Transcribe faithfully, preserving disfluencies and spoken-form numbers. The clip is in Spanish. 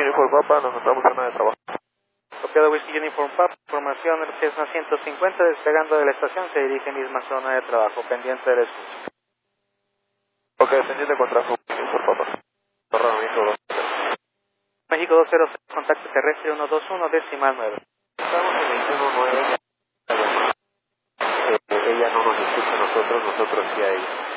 Uniform Papa, nos encontramos en zona de trabajo. Copiado Whisky Uniform Papa, información Cessna ciento cincuenta, despegando de la estación, se dirige a misma zona de trabajo, pendiente del escucha. Ok, pendiente con trabajo Uniform Papa. Torre México dos. México dos cero seis, contacto terrestre ciento veintiuno, decimal nueve. Estamos en veintiuno nueve. Eh, ella no nos escucha a nosotros, nosotros sí a ella.